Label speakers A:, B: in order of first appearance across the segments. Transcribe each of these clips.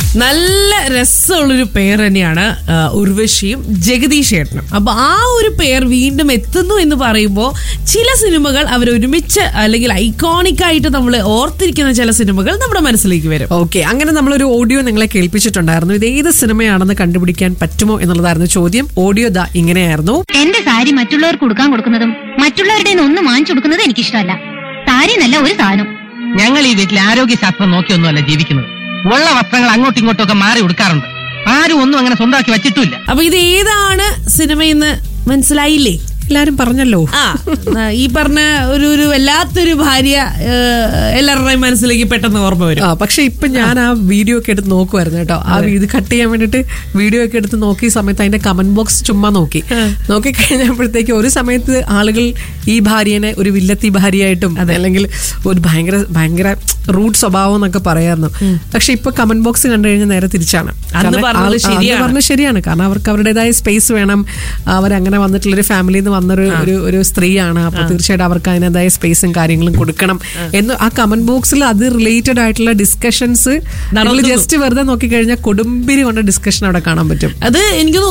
A: നല്ല രസമുള്ളൊരു പെയർ തന്നെയാണ് ഉർവശിയും ജഗദീഷ് ഏട്ടനും. അപ്പൊ ആ ഒരു പെയർ വീണ്ടും എത്തുന്നു എന്ന് പറയുമ്പോൾ ചില സിനിമകൾ അവരൊരുമിച്ച് അല്ലെങ്കിൽ ഐക്കോണിക് ആയിട്ട് നമ്മൾ ഓർത്തിരിക്കുന്ന ചില സിനിമകൾ നമ്മുടെ മനസ്സിലേക്ക് വരും.
B: ഓക്കെ, അങ്ങനെ നമ്മളൊരു ഓഡിയോ നിങ്ങളെ കേൾപ്പിച്ചിട്ടുണ്ടായിരുന്നു. ഇത് ഏത് സിനിമയാണെന്ന് കണ്ടുപിടിക്കാൻ പറ്റുമോ എന്നുള്ളതായിരുന്നു ചോദ്യം. ഓഡിയോ ദാ ഇങ്ങനെയായിരുന്നു.
C: എന്റെ സാരി മറ്റുള്ളവർക്ക് കൊടുക്കുന്നതും മറ്റുള്ളവരുടെ ഒന്നും വാങ്ങിച്ചു കൊടുക്കുന്നത് എനിക്കിഷ്ടമല്ല. സാരി നല്ല ഒരു സാധനം.
D: ഞങ്ങൾ ഈ വീട്ടിൽ ആരോഗ്യശാസ്ത്രം നോക്കിയൊന്നുമല്ല ജീവിക്കുന്നത്. ഉള്ള വസ്ത്രങ്ങൾ അങ്ങോട്ടും ഇങ്ങോട്ടും ഒക്കെ മാറി ഉടുക്കാറുണ്ട്. ആരും ഒന്നും അങ്ങനെ സ്വന്തമാക്കി വെച്ചിട്ടില്ല.
A: അപ്പൊ ഇത് ഏതാണ് സിനിമയെന്ന് മനസ്സിലായില്ലേ?
B: എല്ലാരും പറഞ്ഞല്ലോ.
A: ഈ പറഞ്ഞ ഒരു വല്ലാത്തൊരു ഭാര്യ എല്ലാവരുടെയും മനസ്സിലേക്ക് പെട്ടെന്ന് ഓർമ്മ വരും.
B: പക്ഷെ ഇപ്പൊ ഞാൻ ആ വീഡിയോ ഒക്കെ എടുത്ത് നോക്കുമായിരുന്നു കേട്ടോ. ആ ഇത് കട്ട് ചെയ്യാൻ വേണ്ടിട്ട് വീഡിയോ ഒക്കെ എടുത്ത് നോക്കിയ സമയത്ത് അതിന്റെ കമന്റ് ബോക്സ് ചുമ്മാ നോക്കി കഴിഞ്ഞപ്പോഴത്തേക്ക് ഒരു സമയത്ത് ആളുകൾ ഈ ഭാര്യനെ ഒരു വില്ലത്തി ഭാര്യയായിട്ടും അല്ലെങ്കിൽ ഒരു ഭയങ്കര റൂട്ട് സ്വഭാവം എന്നൊക്കെ പറയായിരുന്നു. പക്ഷെ ഇപ്പൊ കമന്റ് ബോക്സ് കണ്ടു കഴിഞ്ഞാൽ നേരെ തിരിച്ചാണ്. പറഞ്ഞത് ശരിയാണ്. കാരണം അവർക്ക് അവരുടേതായ സ്പേസ് വേണം. അവരങ്ങനെ വന്നിട്ടുള്ളൊരു ഫാമിലിയിൽ നിന്ന് ഒരു സ്ത്രീയാണ്. അപ്പൊ തീർച്ചയായിട്ടും അവർക്ക് അതിനേതായ സ്പേസും കാര്യങ്ങളും കൊടുക്കണം എന്ന് ആ കമന്റ് ബോക്സിൽ അത് റിലേറ്റഡ് ആയിട്ടുള്ള ഡിസ്കഷൻസ് ജസ്റ്റ് വെറുതെ നോക്കിക്കഴിഞ്ഞാൽ കൊടുമ്പിരി കൊണ്ട് ഡിസ്കഷൻ അവിടെ കാണാൻ പറ്റും.
A: അത് എനിക്ക്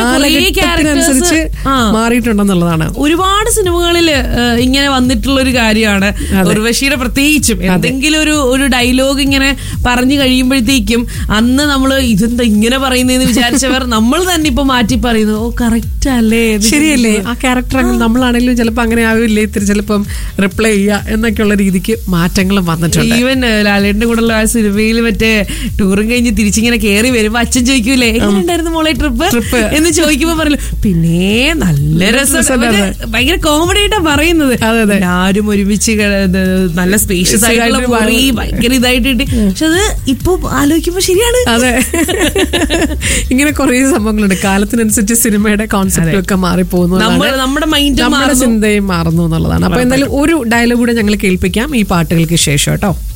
B: അനുസരിച്ച് മാറിയിട്ടുണ്ടെന്നുള്ളതാണ്.
A: ഒരുപാട് സിനിമകളിൽ ഇങ്ങനെ വന്നിട്ടുള്ള ഒരു കാര്യമാണ്. ഉർവശിയുടെ പ്രത്യേകിച്ചും എന്തെങ്കിലും ഒരു ഡയലോഗ് ഇങ്ങനെ പറഞ്ഞു കഴിയുമ്പോഴത്തേക്കും അന്ന് നമ്മൾ ഇതെന്താ ഇങ്ങനെ പറയുന്നതെന്ന് വിചാരിച്ചവർ നമ്മൾ തന്നെ ഇപ്പൊ മാറ്റി പറയുന്നു. ഓ കറക്റ്റ് അല്ലേ,
B: ശരിയല്ലേ, ആ ക്യാരക്ടർ നമ്മളാണെങ്കിലും ചിലപ്പോൾ അങ്ങനെ ആവില്ലേ, ഇത്തിരി ചിലപ്പം റിപ്ലൈ ചെയ്യുക എന്നൊക്കെയുള്ള രീതിക്ക് മാറ്റങ്ങളും വന്നിട്ടുണ്ട്.
A: ഈവൻ ലാലേട്ടന്റെ കൂടെയുള്ള ആ സിനിമയിൽ മറ്റേ ടൂറും കഴിഞ്ഞ് തിരിച്ചിങ്ങനെ കയറി വരുമ്പോ അച്ഛൻ ചോദിക്കൂലേ എങ്ങനെയുണ്ടായിരുന്നു മോളെ ട്രിപ്പ് എന്ന് ചോദിക്കുമ്പോ പറയല്ലോ പിന്നെ നല്ല രസം, ഭയങ്കര കോമഡി ആയിട്ടാ പറയുന്നത്. ആരും ഒരുമിച്ച് നല്ല സ്പേഷ്യസ് ആയിട്ടുള്ള ഭയങ്കര ഇതായിട്ട്. പക്ഷെ അത് ഇപ്പൊ ആലോചിക്കുമ്പോ ശരിയാണ്.
B: അതെ, ഇങ്ങനെ കുറെ സംഭവങ്ങളുണ്ട്. കാലത്തിനനുസരിച്ച് സിനിമയുടെ കോൺസെപ്റ്റ് ഒക്കെ മാറിപ്പോകുന്നു, നമ്മുടെ ചിന്തയും മാറുന്നു എന്നുള്ളതാണ്. അപ്പൊ എന്തായാലും ഒരു ഡയലോഗ് കൂടെ ഞങ്ങൾ കേൾപ്പിക്കാം ഈ പാട്ടുകൾക്ക് ശേഷം കേട്ടോ.